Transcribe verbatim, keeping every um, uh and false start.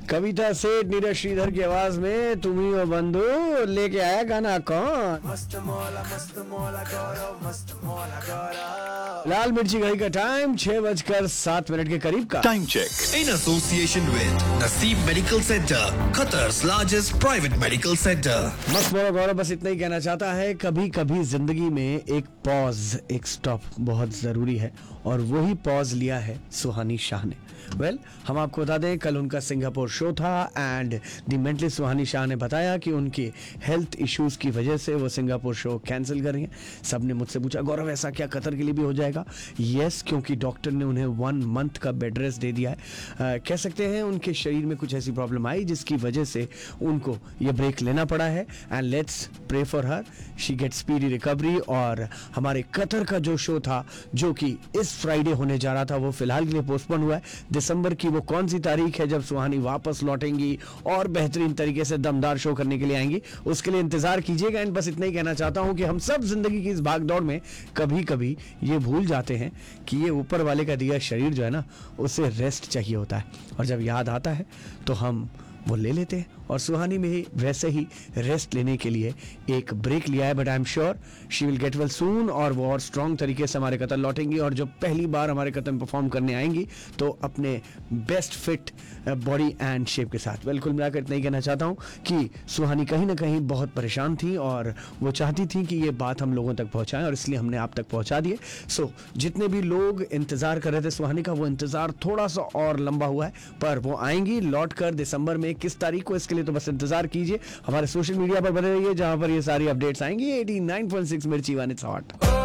कविता सेठ नीरज श्रीधर की आवाज में तुम ही हो बंधु लेके आया गाना कौन? मस्त मौला मस्त मौला गौरव मस्त मौला गौरव। लाल मिर्ची घड़ी का टाइम छह बजकर सात मिनट के करीब का time check in association with Naseem Medical Center, Qatar's largest private medical center. मस्त मौला गौरव बस इतना ही कहना चाहता है, कभी कभी जिंदगी में एक पॉज, एक स्टॉप बहुत जरूरी है और वही पॉज लिया है सुहानी शाह ने। वेल well, हम आपको बता दें कल उनका सिंगापुर शो था एंड दी मेंटली सुहानी शाह ने बताया कि उनकी हेल्थ इश्यूज की वजह से वो सिंगापुर शो कैंसिल कर रही हैं। सब ने मुझसे पूछा गौरव ऐसा क्या कतर के लिए भी हो जाएगा? यस, क्योंकि डॉक्टर ने उन्हें वन मंथ का बेड रेस्ट दे दिया है। uh, कह सकते हैं उनके शरीर में कुछ ऐसी प्रॉब्लम आई जिसकी वजह से उनको ये ब्रेक लेना पड़ा है and let's pray for her, she get speedy recovery. और हमारे कतर का जो शो था जो कि इस फ्राइडे होने जा रहा था वो फिलहाल के लिए पोस्टपोन हुआ है। दिसंबर की वो कौन सी तारीख है जब सुहानी वापस लौटेंगी और बेहतरीन तरीके से दमदार शो करने के लिए आएंगी, उसके लिए इंतजार कीजिएगा। एंड बस इतना ही कहना चाहता हूं कि हम सब जिंदगी की इस भागदौड़ में कभी कभी ये भूल जाते हैं कि ये ऊपर वाले का दिया शरीर जो है ना उसे रेस्ट चाहिए होता है, और जब याद आता है तो हम वो ले लेते हैं। और सुहानी में ही वैसे ही रेस्ट लेने के लिए एक ब्रेक लिया है, but I am sure she will get well soon और वो और स्ट्रॉन्ग तरीके से हमारे कतर लौटेंगी और जो पहली बार हमारे कतर में परफॉर्म करने आएंगी तो अपने best fit body and shape के साथ। बिल्कुल मिलाकर इतना ही कहना चाहता हूँ कि सुहानी कहीं ना कहीं बहुत परेशान थी और वो चाहती थी कि ये बात हम लोगों तक पहुँचाएं और इसलिए हमने आप तक पहुँचा दिए। सो so, जितने भी लोग इंतज़ार कर रहे थे सुहानी का, वो इंतज़ार थोड़ा सा और लंबा हुआ है, पर वो आएंगी लौट कर दिसंबर में किस तारीख को, इसके लिए तो बस इंतजार कीजिए। हमारे सोशल मीडिया पर बने रहिए जहां पर ये सारी अपडेट्स आएंगी। एटी नाइन पॉइंट सिक्स मिर्ची वन इट्स हॉट।